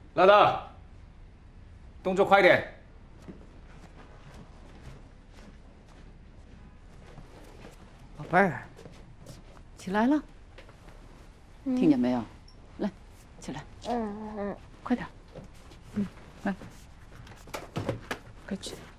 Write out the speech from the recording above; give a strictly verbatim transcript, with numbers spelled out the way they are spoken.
老大，动作快点！ 宝贝儿，起来了，听见没有？来，起来， 嗯嗯， 快点，嗯，来，快去。